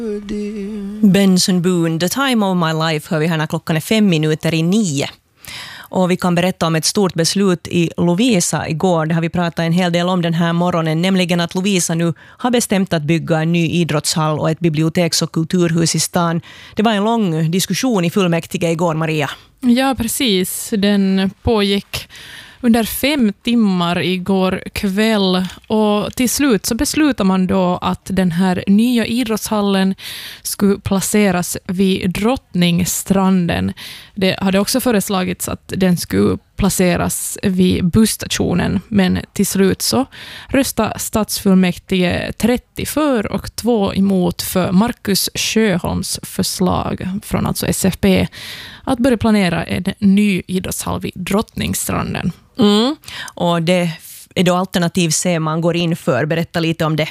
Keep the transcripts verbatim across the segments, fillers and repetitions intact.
Benson Boone, The Time of My Life hör vi här när klockan är fem minuter i nio. Och vi kan berätta om ett stort beslut i Lovisa igår. Det har vi pratat en hel del om den här morgonen. Nämligen att Lovisa nu har bestämt att bygga en ny idrottshall och ett biblioteks- och kulturhus i stan. Det var en lång diskussion i fullmäktige igår, Maria. Ja, precis. Den pågick under fem timmar igår kväll och till slut så beslutade man då att den här nya idrottshallen skulle placeras vid Drottningstranden. Det hade också föreslagits att den skulle placeras vid busstationen, men till slut så röstade stadsfullmäktige trettio för och två emot för Markus Sjöholms förslag från alltså S F P att börja planera en ny idrottshall vid Drottningstranden. Mm. Och det är då alternativ C man går in för. Berätta lite om det.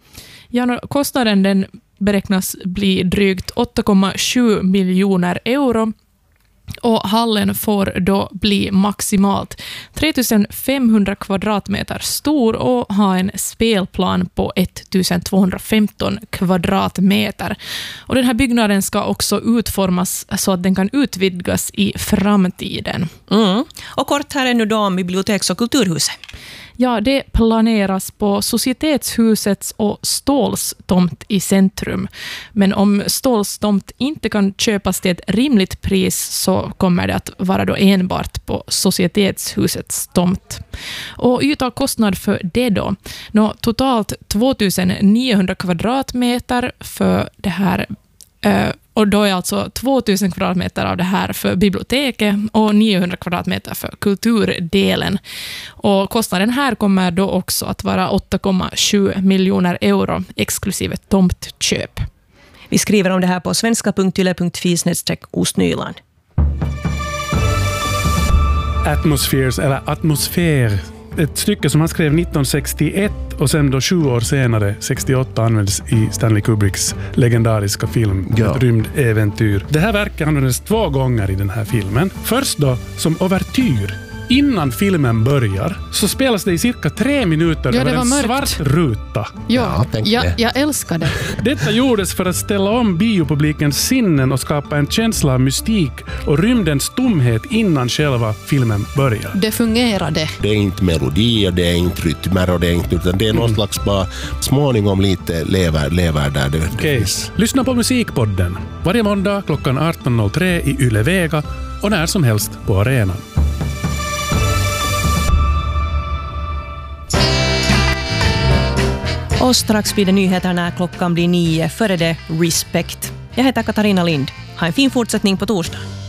Ja, kostnaden den beräknas bli drygt åtta komma sju miljoner euro. Och hallen får då bli maximalt tre tusen femhundra kvadratmeter stor och ha en spelplan på ett tusen tvåhundrafemton kvadratmeter. Och den här byggnaden ska också utformas så att den kan utvidgas i framtiden. Mm. Och kort här är nu då om biblioteks- och kulturhuset. Ja, det planeras på Societetshusets och Ståls tomt i centrum. Men om Ståls tomt inte kan köpas till ett rimligt pris så kommer det att vara då enbart på Societetshusets tomt. Och yta och kostnad för det då? Nå, totalt tvåtusen niohundra kvadratmeter för det här. Och då är alltså tvåtusen kvadratmeter av det här för biblioteket och niohundra kvadratmeter för kulturdelen. Och kostnaden här kommer då också att vara åtta komma sju miljoner euro exklusive tomtköp. Vi skriver om det här på svenska punkt yle punkt fi snedstreck ostnyland. Atmospheres eller atmosfär. Ett stycke som han skrev nittonhundrasextioett och sen då sju år senare, sextioåtta, användes i Stanley Kubricks legendariska film ja. Ett rymdäventyr. Det här verket användes två gånger i den här filmen. Först då som overtyr. Innan filmen börjar så spelas det i cirka tre minuter ja, över en mörkt. svart ruta. Ja, ja, jag, jag älskar det. Detta gjordes för att ställa om biopublikens sinnen och skapa en känsla av mystik och rymdens tomhet innan själva filmen börjar. Det fungerade. Det är inte melodier, det är inte rytmer och det är inte, utan det är mm. någon slags bara småningom lite lever, lever där det, det okay. finns. Lyssna på Musikpodden varje måndag klockan arton noll tre i Yle Vega och när som helst på arenan. Och strax blir det nyheter när klockan blir nio. Före det Respect. Jag heter Katarina Lind. Ha en fin fortsättning på torsdag.